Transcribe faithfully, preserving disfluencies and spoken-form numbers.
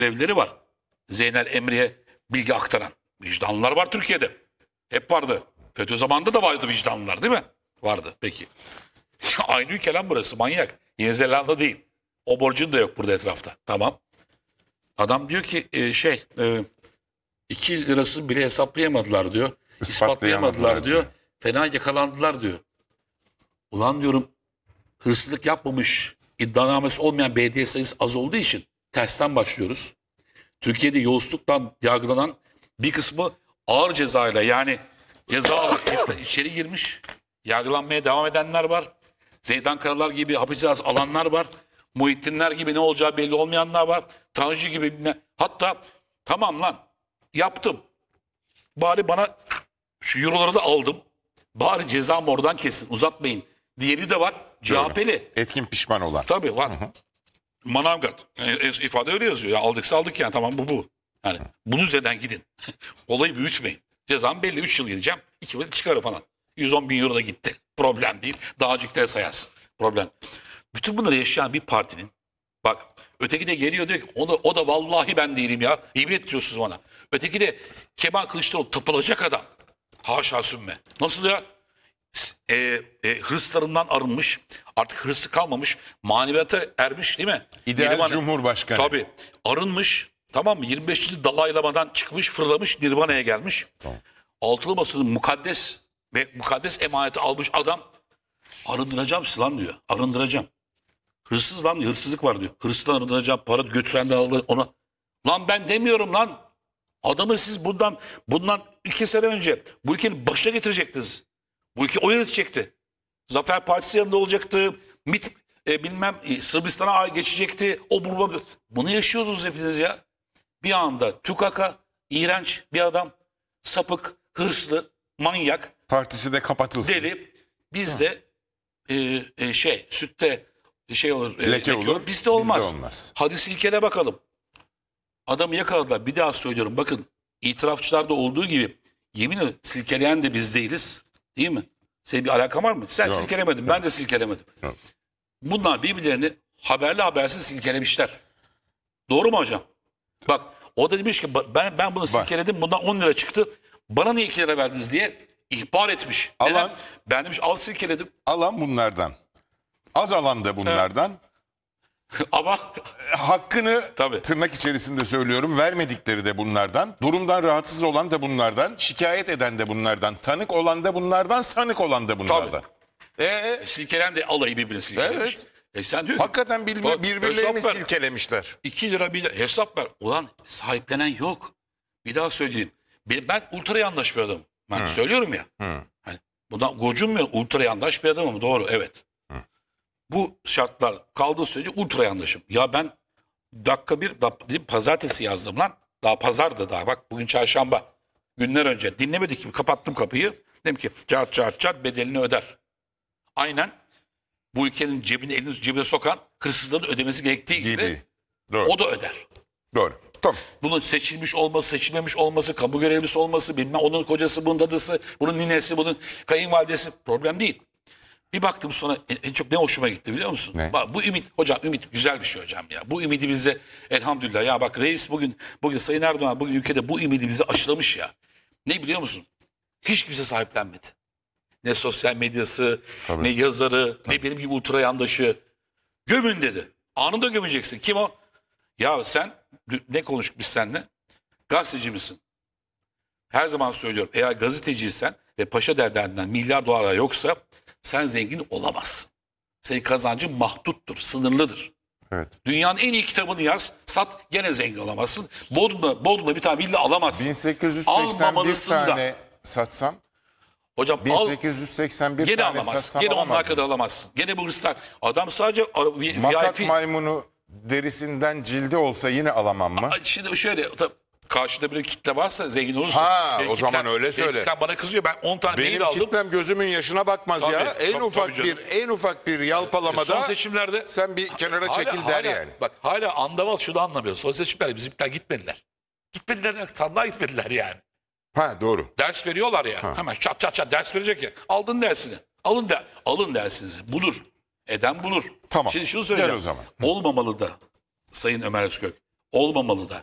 görevlileri var. Zeynel Emre'ye bilgi aktaran vicdanlılar var Türkiye'de. Hep vardı. FETÖ zamanında da vardı vicdanlılar değil mi? Vardı. Peki. Aynı ülke lan burası, manyak. Yeni Zelanda değil. O borcun da yok burada etrafta. Tamam. Adam diyor ki e, şey e, iki lirasını bile hesaplayamadılar diyor. İspatlayamadılar diyor. Fena yakalandılar diyor. Ulan diyorum, hırsızlık yapmamış, iddianamesi olmayan belediye sayısı az olduğu için tersten başlıyoruz. Türkiye'de yolsuzluktan yargılanan bir kısmı ağır cezayla, yani ceza içeri girmiş, yargılanmaya devam edenler var. Zeydan Karalar gibi hapis cezası alanlar var. Muhittinler gibi ne olacağı belli olmayanlar var. Tanju gibi ne? Hatta tamam lan yaptım. Bari bana şu euroları da aldım. Bari cezam oradan kesin, uzatmayın. Diğeri de var. C H P'li. Etkin pişman olan. Tabii var. Hı hı. Manavgat. E, e, ifade öyle yazıyor. Ya aldıksa aldık yani, tamam bu bu. Yani bunun üzerinden gidin. Olayı büyütmeyin. Cezam belli, üç yıl gideceğim. iki yıl çıkarı falan. yüz on bin euro da gitti. Problem değil. Dağcıklara sayarsın. Problem. Bütün bunları yaşayan bir partinin, bak öteki de geliyor diyor ki o da, o da vallahi ben değilim ya. İbret diyorsunuz bana. Öteki de Kemal Kılıçdaroğlu tapılacak adam. Haşa sümme. Nasıl ya? E, e, hırslarından arınmış, artık hırsı kalmamış, maneviyata ermiş değil mi? İdeal Nirvana, Cumhurbaşkanı. Tabii. Arınmış, tamam mı? yirmi beşinci dalaylamadan çıkmış, fırlamış, Nirvana'ya gelmiş. Tamam. Altılı Masa'nın mukaddes ve mukaddes emaneti almış adam, arındıracağım sizi lan diyor. Arındıracağım. Hırsız lan diyor. Hırsızlık var diyor. Hırsızdan arındıracağım. Para götürenden alır ona. Lan ben demiyorum lan. Adamı siz bundan bundan iki sene önce bu ülkenin başına getirecektiniz. Bu ülke o yönetecekti. Zafer Partisi yanında olacaktı. MİT e, bilmem e, Sırbistan'a geçecekti. O burma, bunu yaşıyordunuz hepiniz ya. Bir anda Tükaka, iğrenç bir adam, sapık, hırslı, manyak, Partisi de kapatılsın. deli. Biz de e, e, şey sütte şey olur. E, Leke olur. Bizde olmaz. Bizde olmaz. Hadi silkele bakalım. Adamı yakaladılar. Bir daha söylüyorum. Bakın, itirafçılarda olduğu gibi yemin ederim silkeleyen de biz değiliz. Değil mi? Senin bir alakan var mı? Sen Yok. silkelemedin. Ben de silkelemedim. Yok. Bunlar birbirlerini haberli habersiz silkelemişler. Doğru mu hocam? Bak o da demiş ki ben ben bunu silkeledim. Bundan on lira çıktı. Bana niye iki lira verdiniz diye ihbar etmiş. Alan- Neden? Ben demiş al silkeledim. Alan bunlardan. Az alan da bunlardan. Ama Hakkını Tabii. tırnak içerisinde söylüyorum, vermedikleri de bunlardan. Durumdan rahatsız olan da bunlardan. Şikayet eden de bunlardan. Tanık olan da bunlardan. Sanık olan da bunlardan. Ee, silkelen de alayı birbirine silkelemiş. Evet. E sen diyor ki, hakikaten bir- bak, birbirlerini hesap ver. silkelemişler. iki lira bir hesap ver. Ulan sahiplenen yok. Bir daha söyleyeyim. Ben, ben ultra yandaş bir adamım. Ben söylüyorum ya. Hani bundan gocunmuyorum. Ultra yandaş bir adamım. Doğru, evet. Bu şartlar kaldığı sürece ultra yandaşım. Ya ben dakika bir, da, bir pazartesi yazdım lan. Daha pazardı daha. Bak bugün çarşamba. Günler önce. Dinlemedik gibi kapattım kapıyı. Dedim ki çat çat çat bedelini öder. Aynen bu ülkenin cebine elini cebine sokan hırsızların ödemesi gerektiği gibi, Gibi. Doğru. o da öder. Doğru. Tamam. Bunun seçilmiş olması, seçilmemiş olması, kamu görevlisi olması, bilmem onun kocası, bunun dadısı, bunun ninesi, bunun kayınvalidesi problem değil. Bir baktım sonra en, en çok ne hoşuma gitti biliyor musun? Ne? Bak, bu ümit hocam, ümit güzel bir şey hocam ya. Bu ümidi bize elhamdülillah, ya bak reis bugün bugün Sayın Erdoğan bugün ülkede bu ümidi bize aşılamış ya. Ne biliyor musun? Hiç kimse sahiplenmedi. Ne sosyal medyası, Tabii. ne yazarı, ne benim gibi ultra yandaşı. Gömün dedi. Anında gömeceksin. Kim o? Ya sen ne konuştuk biz seninle? Gazeteci misin? Her zaman söylüyorum. Eğer gazeteciysen ve paşa derdelerinden milyar dolar yoksa sen zengin olamazsın. Senin kazancın mahduttur, sınırlıdır. Evet. Dünyanın en iyi kitabını yaz, sat, gene zengin olamazsın. Bodrum'da, Bodrum'da bir tane villa alamazsın. bin sekiz yüz seksen bir Almamalısın da. tane satsam, Hocam al, bin sekiz yüz seksen bir gene tane alamazsın. satsam Gene onlar alamaz kadar mı? alamazsın. Gene bu hırslar. Adam sadece V- Makat V I P. maymunu derisinden cildi olsa yine alamam mı? Ay, Şimdi şöyle tabii, karşıda bir kitle varsa zengin olursun. Ha, Benim o zaman öyle benim söyle. kitlem bana kızıyor. Ben on tane mail Benim aldım. kitlem gözümün yaşına bakmaz Tabii, ya. En tabii, ufak tabii bir canım. en ufak bir yalpalamada Son seçimlerde sen bir kenara Hala- çekil der hala- yani. Bak hala Andaval şunu anlamıyor. Son seçimlerde bizimkiler gitmediler. Gitmediler, sandığa gitmediler yani. Ha doğru. Ders veriyorlar ya. Hemen çat çat çat ders verecek ya. Aldın dersini. Alın da alın dersinizi. Budur. Eden bulur. Tamam. Şimdi şunu söyleyeceğim. Gel o zaman. Olmamalı da Sayın Ömer Özkök. Olmamalı da.